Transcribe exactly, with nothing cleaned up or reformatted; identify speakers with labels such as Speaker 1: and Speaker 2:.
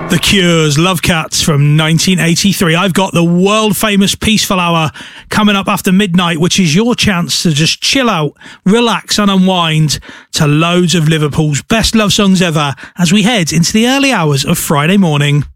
Speaker 1: The Cure's Love Cats from nineteen eighty-three. I've got the world-famous Peaceful Hour coming up after midnight, which is your chance to just chill out, relax and unwind to loads of Liverpool's best love songs ever as we head into the early hours of Friday morning.